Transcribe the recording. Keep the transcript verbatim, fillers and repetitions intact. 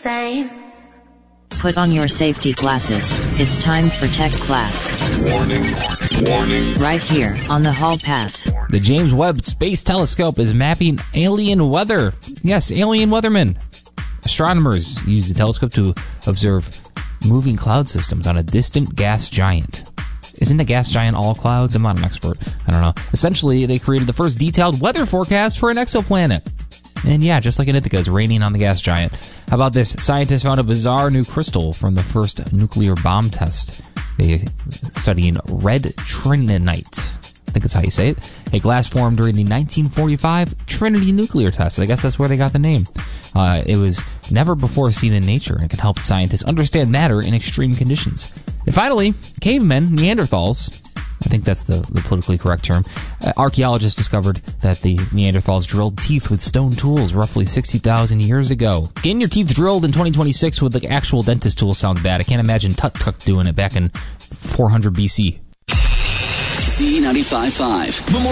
same. Put on your safety glasses. It's time for tech class. Warning, warning. Right here on the Hall Pass. The James Webb Space Telescope is mapping alien weather. Yes, alien weathermen. Astronomers use the telescope to observe moving cloud systems on a distant gas giant. Isn't a gas giant all clouds? I'm not an expert. I don't know. Essentially, they created the first detailed weather forecast for an exoplanet. And yeah, just like in Ithaca, it's raining on the gas giant. How about this? Scientists found a bizarre new crystal from the first nuclear bomb test. They're studying red trinitite. I think that's how you say it. A glass formed during the nineteen forty-five Trinity nuclear test. I guess that's where they got the name. Uh, it was never before seen in nature and can help scientists understand matter in extreme conditions. And finally, cavemen, Neanderthals, I think that's the, the politically correct term. Uh, archaeologists discovered that the Neanderthals drilled teeth with stone tools roughly sixty thousand years ago. Getting your teeth drilled in twenty twenty-six with the actual dentist tools sounds bad. I can't imagine Tut-Tuk doing it back in four hundred B C. Z ninety-five point five.